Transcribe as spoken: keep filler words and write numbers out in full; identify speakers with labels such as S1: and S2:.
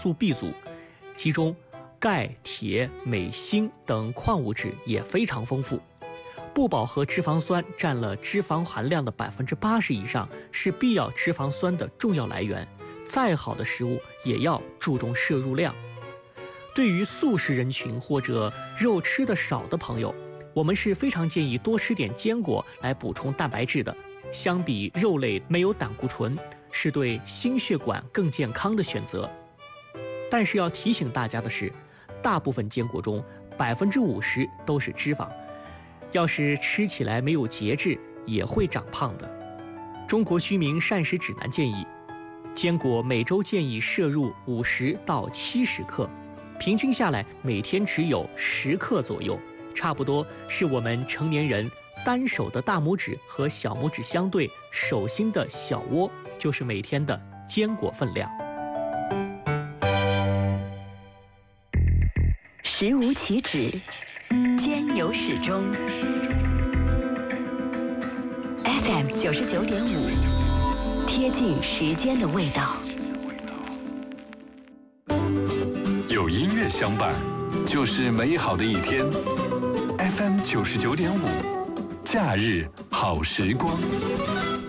S1: 素 B 族，其中钙、铁、镁、锌等矿物质也非常丰富。不饱和脂肪酸占了脂肪含量的百分之八十以上，是必要脂肪酸的重要来源。再好的食物也要注重摄入量。对于素食人群或者肉吃的少的朋友，我们是非常建议多吃点坚果来补充蛋白质的。相比肉类没有胆固醇，是对心血管更健康的选择。但是要提醒大家的是，大部分坚果中百分之五十都是脂肪，要是吃起来没有节制，也会长胖的。中国居民膳食指南建议，坚果每周建议摄入五十到七十克，平均下来每天只有十克左右，差不多是我们成年人单手的大拇指和小拇指相对，手心的小窝就是每天的坚果分量。
S2: 食无其止，坚有始终。F M 九十九点五，贴近时间的味道。
S3: 有音乐相伴，就是美好的一天。F M 九十九点五，假日好时光。